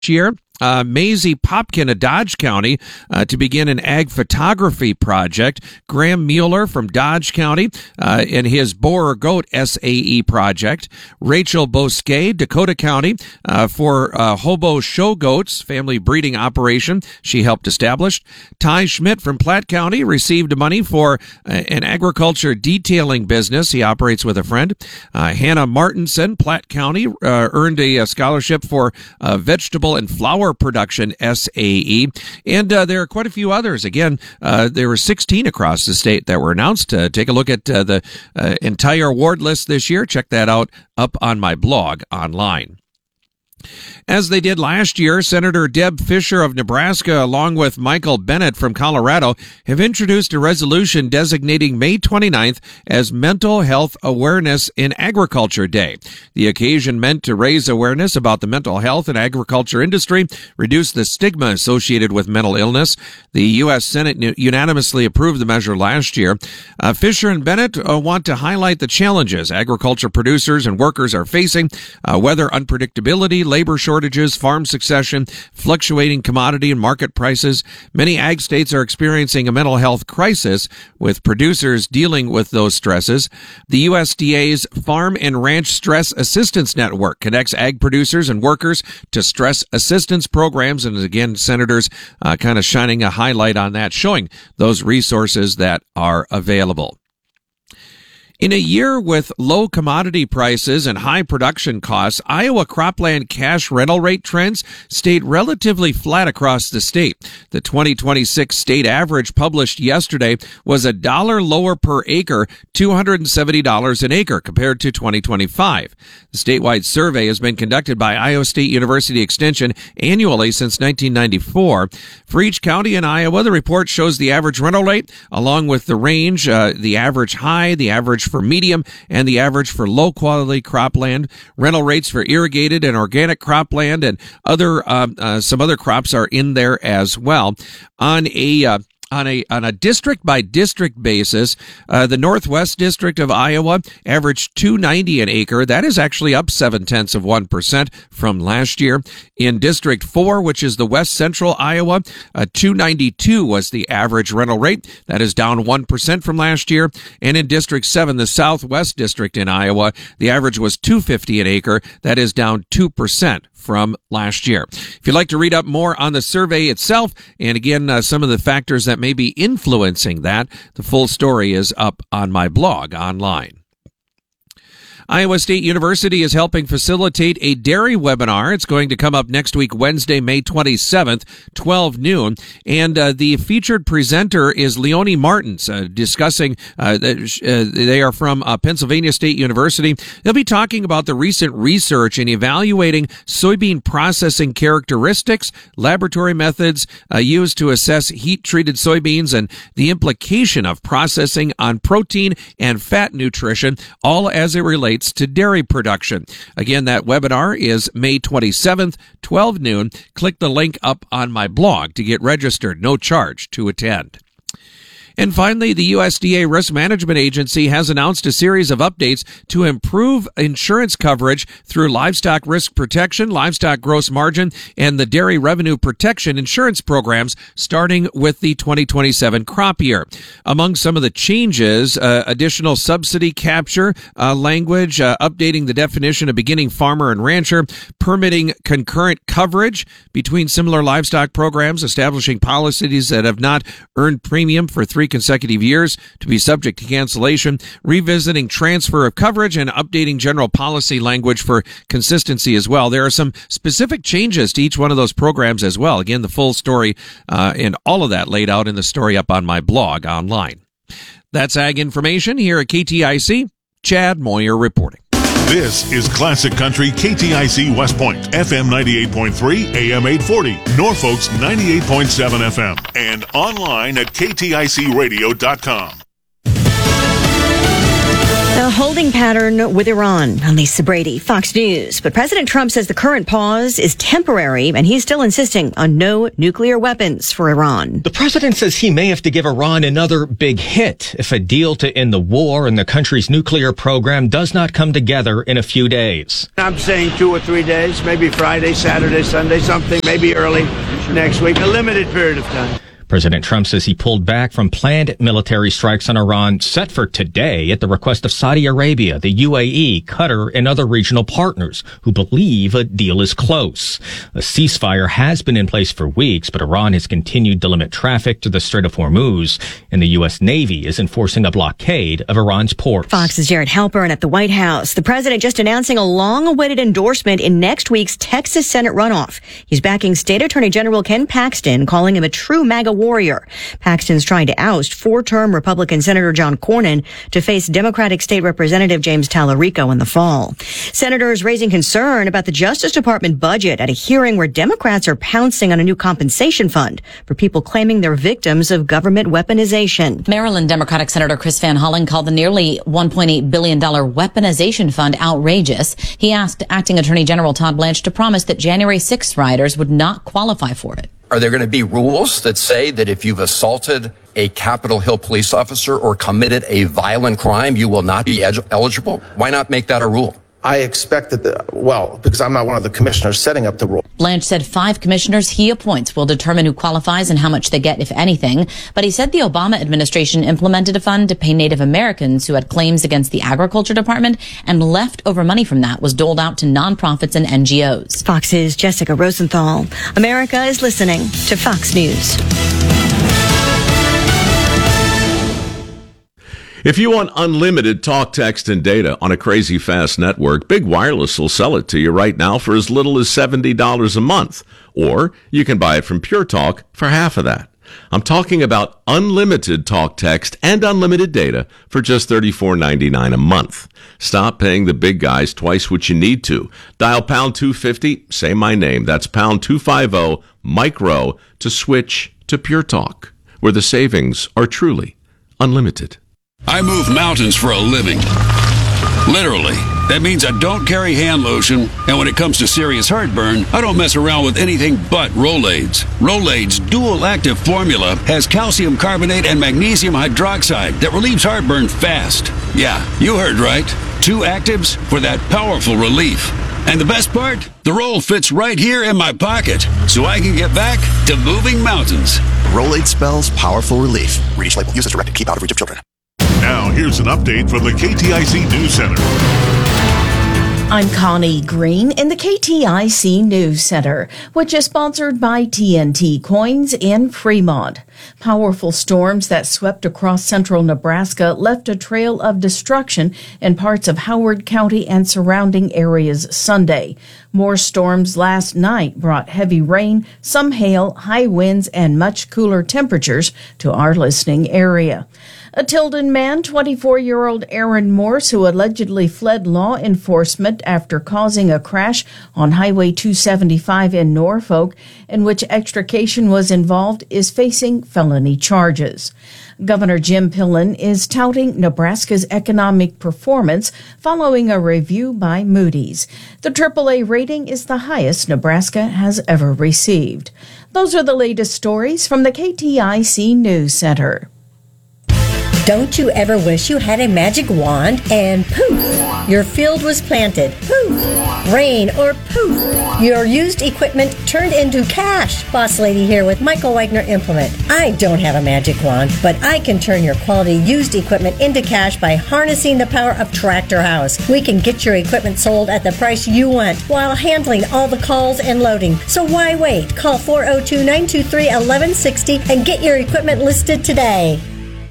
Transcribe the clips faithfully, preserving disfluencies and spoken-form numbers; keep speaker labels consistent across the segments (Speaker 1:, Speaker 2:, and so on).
Speaker 1: year. Uh, Maisie Popkin of Dodge County uh, to begin an ag photography project. Graham Mueller from Dodge County uh, in his Boer Goat S A E project. Rachel Bosquet, Dakota County, uh, for uh, Hobo Show Goats family breeding operation she helped establish. Ty Schmidt from Platte County received money for uh, an agriculture detailing business he operates with a friend. Uh, Hannah Martinson, Platte County, uh, earned a, a scholarship for uh, vegetable and flower production S A E, and uh, there are quite a few others. Again, uh, there were sixteen across the state that were announced. Uh, take a look at uh, the uh, entire award list this year. Check that out up on my blog online. As they did last year, Senator Deb Fischer of Nebraska, along with Michael Bennett from Colorado, have introduced a resolution designating May twenty-ninth as Mental Health Awareness in Agriculture Day. The occasion meant to raise awareness about the mental health and agriculture industry, reduce the stigma associated with mental illness. The U S Senate unanimously approved the measure last year. Uh, Fischer and Bennett uh, want to highlight the challenges agriculture producers and workers are facing, uh, weather unpredictability, labor shortages, farm succession, fluctuating commodity and market prices. Many ag states are experiencing a mental health crisis, with producers dealing with those stresses. The U S D A's Farm and Ranch Stress Assistance Network connects ag producers and workers to stress assistance programs, and again, senators uh, kind of shining a highlight on that, showing those resources that are available. In a year with low commodity prices and high production costs, Iowa cropland cash rental rate trends stayed relatively flat across the state. The twenty twenty-six state average published yesterday was a dollar lower per acre, two hundred seventy dollars an acre, compared to twenty twenty-five. The statewide survey has been conducted by Iowa State University Extension annually since nineteen ninety-four. For each county in Iowa, the report shows the average rental rate, along with the range, uh, the average high, the average for medium, and the average for low-quality cropland. Rental rates for irrigated and organic cropland and other uh, uh, some other crops are in there as well. On a uh, On a on a district by district basis, uh, the Northwest District of Iowa averaged two ninety an acre. That is actually up seven tenths of one percent from last year. In District Four, which is the West Central Iowa, uh, two ninety-two was the average rental rate. That is down one percent from last year. And in District Seven, the Southwest District in Iowa, the average was two fifty an acre. That is down two percent from last year. If you'd like to read up more on the survey itself, and again, uh, some of the factors that may be influencing that, the full story is up on my blog online. Iowa State University is helping facilitate a dairy webinar. It's going to come up next week, Wednesday, May twenty-seventh, twelve noon. And uh, the featured presenter is Leonie Martins, uh, discussing, uh, uh, they are from uh, Pennsylvania State University. They'll be talking about the recent research in evaluating soybean processing characteristics, laboratory methods uh, used to assess heat-treated soybeans, and the implication of processing on protein and fat nutrition, all as it relates to dairy production. Again, that webinar is May twenty-seventh, twelve noon. Click the link up on my blog to get registered. No charge to attend. And finally, the U S D A Risk Management Agency has announced a series of updates to improve insurance coverage through livestock risk protection, livestock gross margin, and the dairy revenue protection insurance programs starting with the twenty twenty-seven crop year. Among some of the changes, uh, additional subsidy capture uh, language, uh, updating the definition of beginning farmer and rancher, permitting concurrent coverage between similar livestock programs, establishing policies that have not earned premium for three consecutive years to be subject to cancellation, revisiting transfer of coverage, and updating general policy language for consistency as well. There are some specific changes to each one of those programs as well. Again, the full story uh, and all of that laid out in the story up on my blog online. That's Ag Information here at K T I C. Chad Moyer reporting.
Speaker 2: This is Classic Country K T I C West Point, F M ninety-eight point three, A M eight forty, Norfolk's ninety-eight point seven F M, and online at K T I C radio dot com.
Speaker 3: The holding pattern with Iran. I'm Lisa Brady, Fox News. But President Trump says the current pause is temporary, and he's still insisting on no nuclear weapons for Iran.
Speaker 4: The president says he may have to give Iran another big hit if a deal to end the war and the country's nuclear program does not come together in a few days.
Speaker 5: I'm saying two or three days, maybe Friday, Saturday, Sunday, something, maybe early next week, a limited period of time.
Speaker 4: President Trump says he pulled back from planned military strikes on Iran set for today at the request of Saudi Arabia, the U A E, Qatar, and other regional partners who believe a deal is close. A ceasefire has been in place for weeks, but Iran has continued to limit traffic to the Strait of Hormuz, and the U S Navy is enforcing a blockade of Iran's ports.
Speaker 3: Fox's Jared Halpern at the White House. The president just announcing a long-awaited endorsement in next week's Texas Senate runoff. He's backing State Attorney General Ken Paxton, calling him a true MAGA warrior. Paxton's trying to oust four-term Republican Senator John Cornyn to face Democratic State Representative James Tallarico in the fall. Senators raising concern about the Justice Department budget at a hearing where Democrats are pouncing on a new compensation fund for people claiming they're victims of government weaponization.
Speaker 6: Maryland Democratic Senator Chris Van Hollen called the nearly one point eight billion dollars weaponization fund outrageous. He asked Acting Attorney General Todd Blanche to promise that January sixth rioters would not qualify for it.
Speaker 7: Are there going to be rules that say that if you've assaulted a Capitol Hill police officer or committed a violent crime, you will not be ed- eligible? Why not make that a rule?
Speaker 8: I expect that, the, well, because I'm not one of the commissioners setting up the rule.
Speaker 6: Blanche said five commissioners he appoints will determine who qualifies and how much they get, if anything. But he said the Obama administration implemented a fund to pay Native Americans who had claims against the Agriculture Department, and leftover money from that was doled out to nonprofits and N G Os.
Speaker 3: Fox's Jessica Rosenthal. America is listening to Fox News.
Speaker 9: If you want unlimited talk, text, and data on a crazy fast network, Big Wireless will sell it to you right now for as little as seventy dollars a month. Or you can buy it from Pure Talk for half of that. I'm talking about unlimited talk, text, and unlimited data for just thirty-four ninety-nine a month. Stop paying the big guys twice what you need to. Dial pound two fifty, say my name. That's pound two fifty, micro, to switch to Pure Talk, where the savings are truly unlimited.
Speaker 10: I move mountains for a living. Literally. That means I don't carry hand lotion, and when it comes to serious heartburn, I don't mess around with anything but Rolaids. Rolaids' dual-active formula has calcium carbonate and magnesium hydroxide that relieves heartburn fast. Yeah, you heard right. Two actives for that powerful relief. And the best part? The roll fits right here in my pocket, so I can get back to moving mountains.
Speaker 11: Rolaid spells powerful relief. Read each label. Use as directed. Keep out of reach of children.
Speaker 2: Now, here's an update from the K T I C News Center.
Speaker 12: I'm Connie Green in the K T I C News Center, which is sponsored by T N T Coins in Fremont. Powerful storms that swept across central Nebraska left a trail of destruction in parts of Howard County and surrounding areas Sunday. More storms last night brought heavy rain, some hail, high winds, and much cooler temperatures to our listening area. A Tilden man, twenty-four-year-old Aaron Morse, who allegedly fled law enforcement after causing a crash on Highway two seventy-five in Norfolk, in which extrication was involved, is facing felony charges. Governor Jim Pillen is touting Nebraska's economic performance following a review by Moody's. The triple A rating is the highest Nebraska has ever received. Those are the latest stories from the K T I C News Center.
Speaker 13: Don't you ever wish you had a magic wand and poof, your field was planted, poof, rain or poof, your used equipment turned into cash? Boss Lady here with Michael Wagner Implement. I don't have a magic wand, but I can turn your quality used equipment into cash by harnessing the power of Tractor House. We can get your equipment sold at the price you want while handling all the calls and loading. So why wait? Call four oh two, nine two three, one one six oh and get your equipment listed today.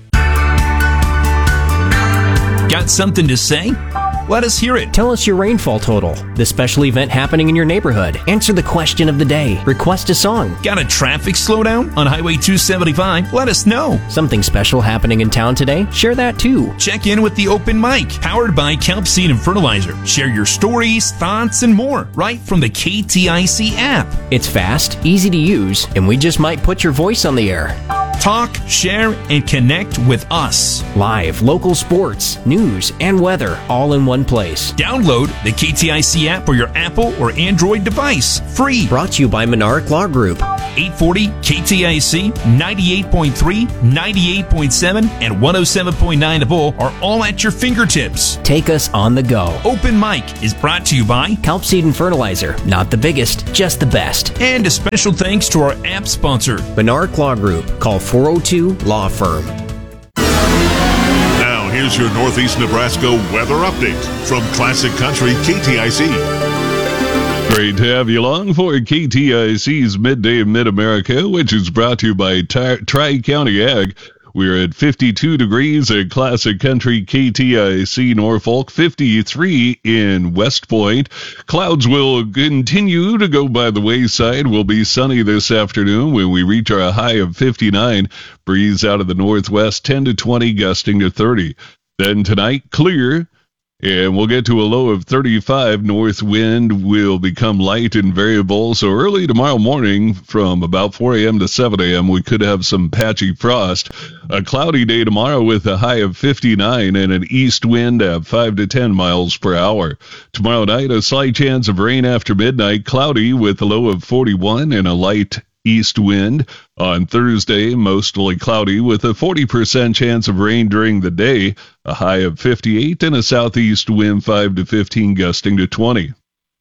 Speaker 14: Got something to say? Let us hear it.
Speaker 15: Tell us your rainfall total, the special event happening in your neighborhood. Answer the question of the day. Request a song.
Speaker 14: Got a traffic slowdown on Highway two seventy-five? Let us know.
Speaker 15: Something special happening in town today? Share that too.
Speaker 14: Check in with the open mic, powered by Kelp Seed and Fertilizer. Share your stories, thoughts, and more right from the K T I C app.
Speaker 15: It's fast, easy to use, and we just might put your voice on the air.
Speaker 14: Talk, share, and connect with us.
Speaker 15: Live, local sports, news, and weather all in one place.
Speaker 14: Download the K T I C app for your Apple or Android device. Free.
Speaker 15: Brought to you by Monarch Law Group.
Speaker 14: eight forty K T I C, ninety-eight point three, ninety-eight point seven, and one oh seven point nine of Bull are all at your fingertips.
Speaker 15: Take us on the go.
Speaker 14: Open Mic is brought to you by
Speaker 15: Kelp Seed and Fertilizer. Not the biggest, just the best.
Speaker 14: And a special thanks to our app sponsor,
Speaker 15: Monarch Law Group. Call four oh two Law Firm.
Speaker 2: Now, here's your Northeast Nebraska weather update from Classic Country K T I C.
Speaker 16: Great to have you along for K T I C's Midday Mid-America, which is brought to you by Tri-County Ag. We're at fifty-two degrees at Classic Country K T I C Norfolk, fifty-three in West Point. Clouds will continue to go by the wayside. Will be sunny this afternoon when we reach our high of fifty-nine. Breeze out of the northwest, ten to twenty, gusting to thirty. Then tonight, clear. And we'll get to a low of thirty-five. North wind will become light and variable. So early tomorrow morning from about four a.m. to seven a.m., we could have some patchy frost. A cloudy day tomorrow with a high of fifty-nine and an east wind at five to ten miles per hour. Tomorrow night, a slight chance of rain after midnight. Cloudy with a low of forty-one and a light east wind. On Thursday, mostly cloudy with a forty percent chance of rain during the day, a high of fifty-eight and a southeast wind five to fifteen gusting to twenty.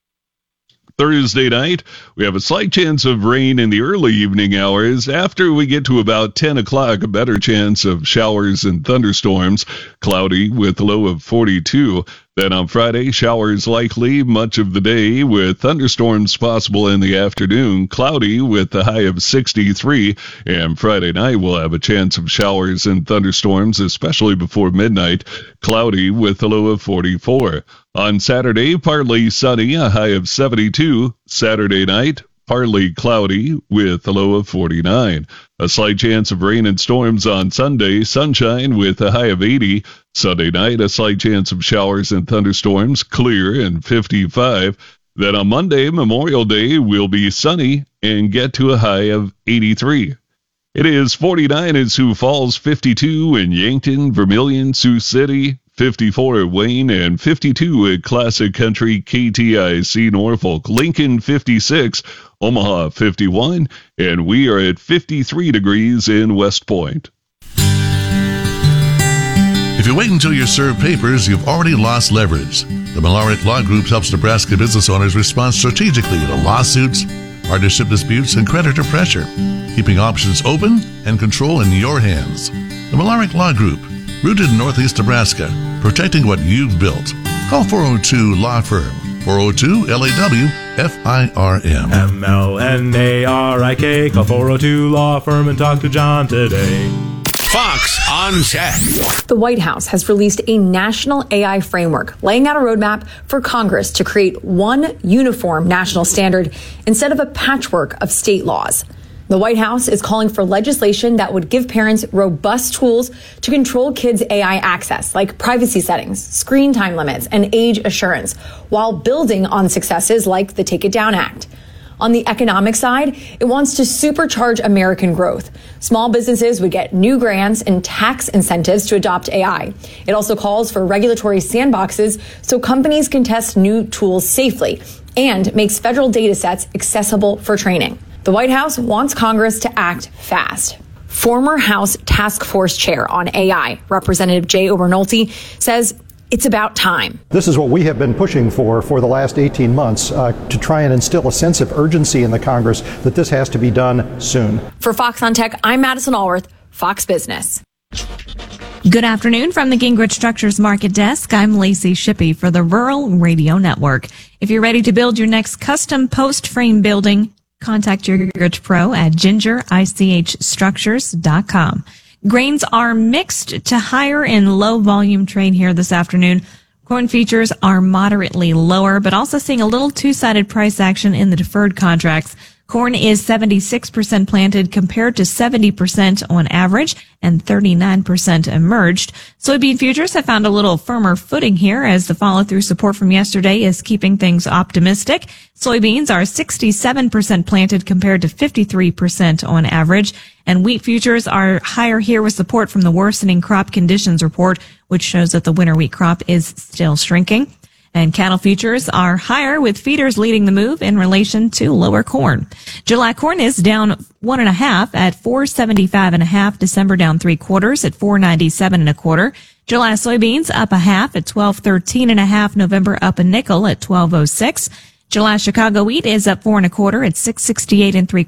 Speaker 16: Thursday night, we have a slight chance of rain in the early evening hours. After we get to about ten o'clock, a better chance of showers and thunderstorms. Cloudy with a low of forty-two. Then on Friday, showers likely much of the day with thunderstorms possible in the afternoon. Cloudy with a high of sixty-three. And Friday night, we'll have a chance of showers and thunderstorms, especially before midnight. Cloudy with a low of forty-four. On Saturday, partly sunny, a high of seventy-two. Saturday night, partly cloudy with a low of forty-nine. A slight chance of rain and storms on Sunday, sunshine with a high of eighty. Sunday night, a slight chance of showers and thunderstorms, clear and fifty-five. Then on Monday, Memorial Day, will be sunny and get to a high of eighty-three. It is forty-nine in Sioux Falls, fifty-two in Yankton, Vermilion, Sioux City, fifty-four at Wayne, and fifty-two at Classic Country K T I C Norfolk. Lincoln, fifty-six, Omaha, fifty-one, and we are at fifty-three degrees in West Point.
Speaker 17: If you wait until you're served papers, you've already lost leverage. The Milaric Law Group helps Nebraska business owners respond strategically to lawsuits, partnership disputes, and creditor pressure, keeping options open and control in your hands. The Milaric Law Group, rooted in Northeast Nebraska, protecting what you've built. Call four oh two Law Firm, four oh two L A W F I R M.
Speaker 18: M L N A R I K, call four oh two Law Firm and talk to John today.
Speaker 10: Fox on Tech.
Speaker 19: The White House has released a national A I framework, laying out a roadmap for Congress to create one uniform national standard instead of a patchwork of state laws. The White House is calling for legislation that would give parents robust tools to control kids' A I access, like privacy settings, screen time limits, and age assurance, while building on successes like the Take It Down Act. On the economic side, it wants to supercharge American growth. Small businesses would get new grants and tax incentives to adopt A I. It also calls for regulatory sandboxes so companies can test new tools safely and makes federal data sets accessible for training. The White House wants Congress to act fast. Former House Task Force Chair on A I, Representative Jay Obernolte, says it's about time.
Speaker 20: This is what we have been pushing for for the last eighteen months, uh, to try and instill a sense of urgency in the Congress that this has to be done soon.
Speaker 19: For Fox on Tech, I'm Madison Allworth, Fox Business.
Speaker 21: Good afternoon from the Gingrich Structures Market Desk. I'm Lacey Shippey for the Rural Radio Network. If you're ready to build your next custom post frame building, contact your Gingrich Pro at ginger ich structures dot com. Grains are mixed to higher in low volume trade here this afternoon. Corn futures are moderately lower, but also seeing a little two-sided price action in the deferred contracts. Corn is seventy-six percent planted compared to seventy percent on average, and thirty-nine percent emerged. Soybean futures have found a little firmer footing here as the follow-through support from yesterday is keeping things optimistic. Soybeans are sixty-seven percent planted compared to fifty-three percent on average, and wheat futures are higher here with support from the worsening crop conditions report, which shows that the winter wheat crop is still shrinking. And cattle futures are higher with feeders leading the move in relation to lower corn. July corn is down one and a half at four seventy-five and a half. December down three quarters at four ninety-seven and a quarter. July soybeans up a half at twelve thirteen and a half. November up a nickel at twelve oh six. July Chicago wheat is up four and a quarter at six sixty-eight and three